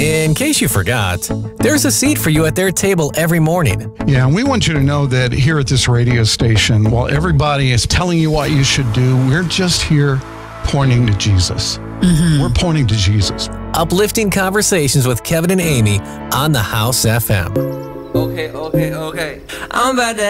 In case you forgot, there's a seat for you at their table every morning. Yeah, and we want you to know that here at this radio station, while everybody is telling you what you should do, we're just here pointing to Jesus. We're pointing to Jesus. Uplifting conversations with Kevin and Amy on the House FM. Okay. I'm about to